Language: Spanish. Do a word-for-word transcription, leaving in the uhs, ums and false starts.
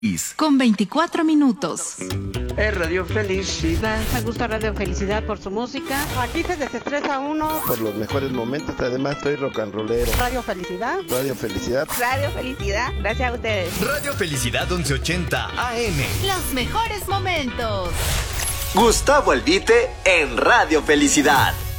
Con veinticuatro minutos. Es Radio Felicidad. Me gusta Radio Felicidad por su música. Aquí se desestresa uno. Por los mejores momentos, además estoy rock and rollero. Radio Felicidad. Radio Felicidad. Radio Felicidad. Gracias a ustedes. Radio Felicidad once ochenta A M. Los mejores momentos. Gustavo Albite en Radio Felicidad.